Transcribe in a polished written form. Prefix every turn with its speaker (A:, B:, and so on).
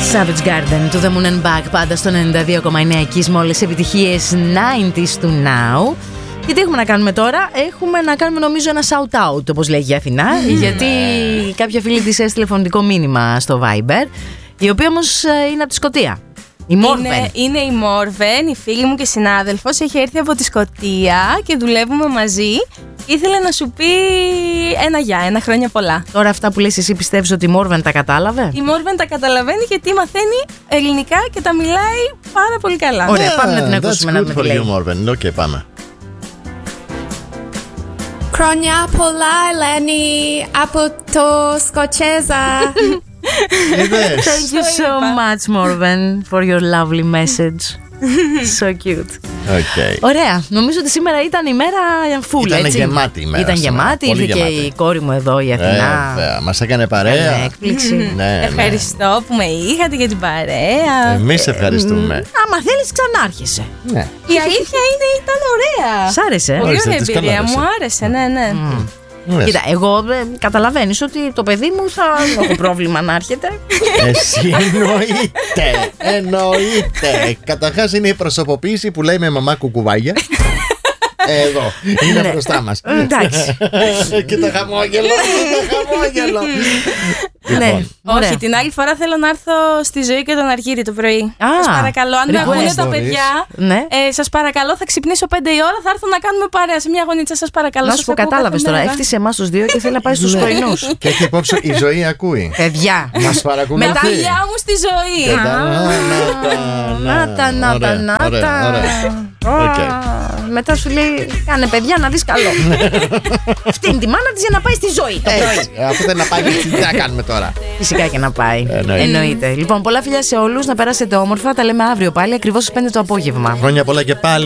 A: Savage Garden, to the moon and back, πάντα στο 92,9 εκεί με όλες τις επιτυχίες 90s του Now. Και τι έχουμε να κάνουμε τώρα? Έχουμε να κάνουμε νομίζω ένα shout-out, όπως λέγει η Αθηνά, γιατί κάποια φίλη της έστειλε φωνητικό μήνυμα στο Viber, η οποία όμως είναι από τη Σκωτία. Η Μόρβεν.
B: Είναι η Μόρβεν, η φίλη μου και συνάδελφος. Έχει έρθει από τη Σκωτία και δουλεύουμε μαζί. Ήθελε να σου πει ένα χρόνια πολλά.
A: Τώρα αυτά που λες εσύ πιστεύεις ότι η Μόρβεν τα κατάλαβε?
B: Η Μόρβεν τα καταλαβαίνει γιατί μαθαίνει ελληνικά και τα μιλάει πάρα πολύ καλά.
A: Ωραία, πάμε να την ακούσουμε να
C: με λέει. Μόρβεν, οκ, πάμε.
D: Χρόνια πολλά, Ελένη, από το Σκοτσέζα.
A: Thank you so much, Morven, for your lovely message. So cute.
C: Okay.
A: Ωραία. Νομίζω ότι σήμερα ήταν η μέρα full.
C: Ήταν γεμάτη η μέρα.
A: Ήταν γεμάτη. Ήρθε και η κόρη μου εδώ, η Αθηνά.
C: Μας έκανε παρέα.
A: Έκπληξη.
B: Ευχαριστώ που με είχατε για την παρέα.
C: Εμείς ευχαριστούμε.
A: Άμα θέλεις ξανάρχεσαι.
B: Η αλήθεια είναι ήταν ωραία.
A: Σ' άρεσε?
B: Πολύ ωραία εμπειρία. Μου άρεσε, ναι.
A: Κοίτα, εγώ καταλαβαίνεις ότι το παιδί μου θα έχω πρόβλημα να έρχεται.
C: Εσύ εννοείται. Καταρχάς είναι η προσωποποίηση που λέει με μαμά κουκουβάγια. Εδώ, είναι μπροστά μας.
A: Εντάξει.
C: Και το χαμόγελο.
A: Ναι,
B: όχι, την άλλη φορά θέλω να έρθω στη Ζωή και τον Αργύρι το πρωί. Σας παρακαλώ, αν με ακούνε τα παιδιά, σας παρακαλώ, θα ξυπνήσω 5 η ώρα, θα έρθω να κάνουμε παρέα σε μια γωνίτσα. Σας παρακαλώ.
A: Να σου πω, κατάλαβες τώρα, έφτιασε εμάς τους δύο και θέλει να πάει στους πρωινούς.
C: Και έχει υπόψη η Ζωή ακούει.
A: Παιδιά,
C: μας παρακολουθεί.
B: Με τα φιλιά μου στη Ζωή.
A: Νάτα. Μετά σου λέει, κάνε παιδιά να δεις καλό. Φτύνει τη μάνα της για να πάει στη Ζωή το πρωί.
C: Αυτό δεν να πάει, τι θα κάνουμε τώρα?
A: Φυσικά και να πάει. Εννοείται. Λοιπόν, πολλά φιλιά σε όλους, να περάσετε όμορφα. Τα λέμε αύριο πάλι, ακριβώς στις 5 το απόγευμα.
C: Χρόνια πολλά και πάλι.